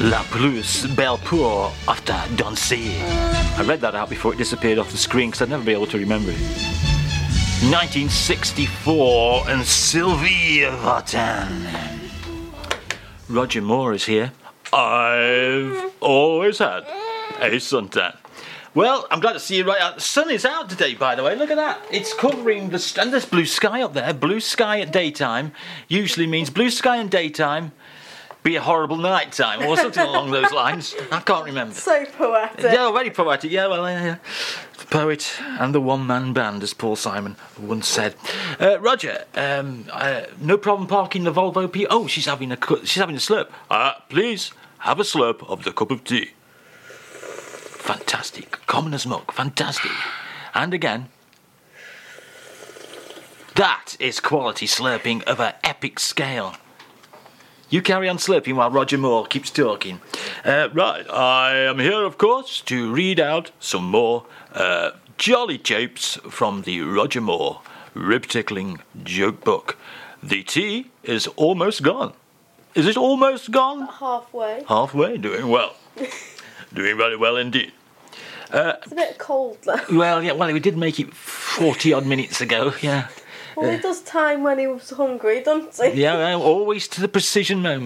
La plus belle pour after danser. I read that out before it disappeared off the screen because I'd never be able to remember it. 1964 and Sylvie Vartan. Roger Moore is here. I've always had a suntan. Well, I'm glad to see you right out. The sun is out today, by the way. Look at that. It's covering the... And there's blue sky up there. Blue sky at daytime usually means blue sky in daytime, be a horrible night time, or something along those lines. I can't remember. So poetic. Yeah, very poetic. Yeah, well, the poet and the one-man band, as Paul Simon once said. Roger, no problem parking the Volvo P. Oh, she's having a slurp. Please have a slurp of the cup of tea. Fantastic. Common as muck. Fantastic. And again. That is quality slurping of an epic scale. You carry on slurping while Roger Moore keeps talking. Right, I am here, of course, to read out some more jolly japes from the Roger Moore rib-tickling joke book. The tea is almost gone. Is it almost gone? Halfway. Halfway, doing well. Doing very well indeed. It's a bit cold though. Well, we did make it 40-odd minutes ago, yeah. Well, he does time when he was hungry, doesn't he? Yeah, always to the precision moment.